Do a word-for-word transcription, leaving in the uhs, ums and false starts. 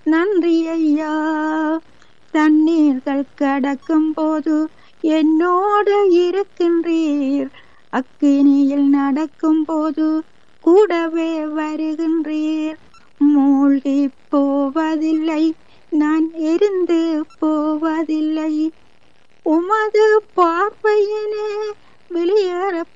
நன்றி ஐயா. தண்ணீர்கள் கடக்கும் போது என்னோடு இருக்கின்றீர். அக்கினியில் நடக்கும் போது கூடவே வருகின்றீர். மூழ்கி போவதில்லை, நான் எரிந்து போவதில்லை. உமது பார்வையினே வெளியேற